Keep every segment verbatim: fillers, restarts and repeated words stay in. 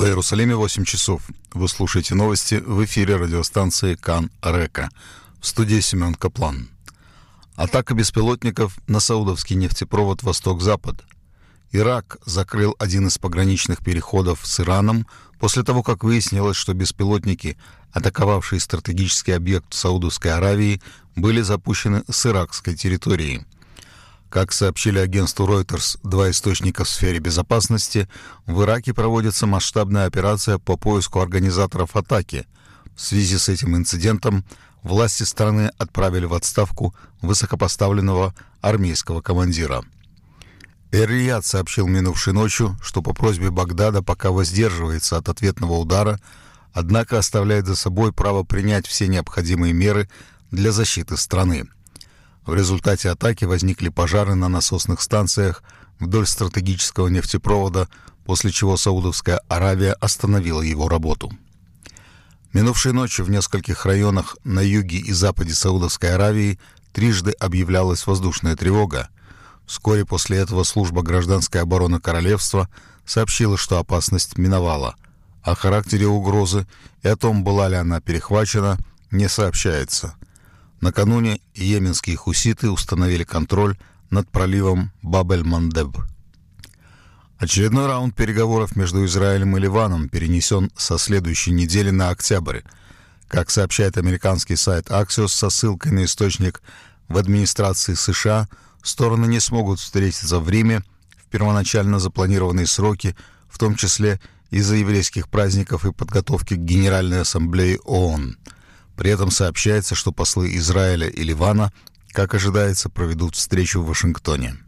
В Иерусалиме восемь часов. Вы слушаете новости в эфире радиостанции Кан Река. В студии Семен Каплан. Атака беспилотников на саудовский нефтепровод «Восток-Запад». Ирак закрыл один из пограничных переходов с Ираном после того, как выяснилось, что беспилотники, атаковавшие стратегический объект в Саудовской Аравии, были запущены с иракской территории. Как сообщили агентству Reuters два источника в сфере безопасности, в Ираке проводится масштабная операция по поиску организаторов атаки. В связи с этим инцидентом власти страны отправили в отставку высокопоставленного армейского командира. Эр-Рияд сообщил минувшей ночью, что по просьбе Багдада пока воздерживается от ответного удара, однако оставляет за собой право принять все необходимые меры для защиты страны. В результате атаки возникли пожары на насосных станциях вдоль стратегического нефтепровода, после чего Саудовская Аравия остановила его работу. Минувшей ночью в нескольких районах на юге и западе Саудовской Аравии трижды объявлялась воздушная тревога. Вскоре после этого служба гражданской обороны королевства сообщила, что опасность миновала. О характере угрозы и о том, была ли она перехвачена, не сообщается. Накануне йеменские хуситы установили контроль над проливом Баб-эль-Мандеб. Очередной раунд переговоров между Израилем и Ливаном перенесен со следующей недели на октябрь. Как сообщает американский сайт Axios со ссылкой на источник в администрации США, стороны не смогут встретиться в Риме в первоначально запланированные сроки, в том числе из-за еврейских праздников и подготовки к Генеральной ассамблее ООН. При этом сообщается, что послы Израиля и Ливана, как ожидается, проведут встречу в Вашингтоне.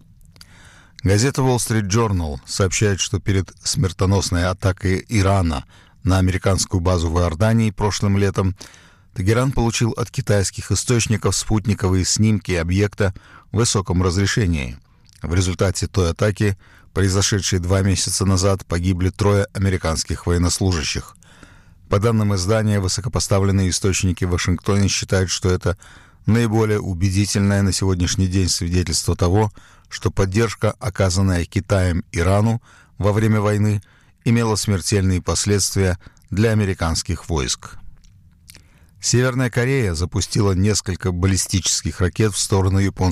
Газета Wall Street Journal сообщает, что перед смертоносной атакой Ирана на американскую базу в Иордании прошлым летом Тегеран получил от китайских источников спутниковые снимки объекта в высоком разрешении. В результате той атаки, произошедшей два месяца назад, погибли трое американских военнослужащих. По данным издания, высокопоставленные источники в Вашингтоне считают, что это наиболее убедительное на сегодняшний день свидетельство того, что поддержка, оказанная Китаем Ирану во время войны, имела смертельные последствия для американских войск. Северная Корея запустила несколько баллистических ракет в сторону Японии.